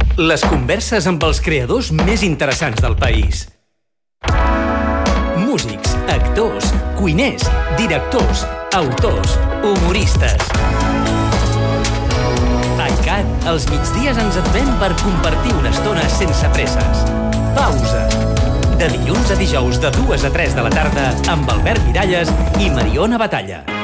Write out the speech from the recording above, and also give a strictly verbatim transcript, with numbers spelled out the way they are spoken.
Les converses amb els creadors més interessants del país. Músics, actors, cuiners, directors, autors, humoristes. A iCat, els migdies ens atrevem per compartir una estona sense presses. Pausa. De dilluns a dijous de dues a tres de la tarda amb Albert Miralles i Mariona Batalla.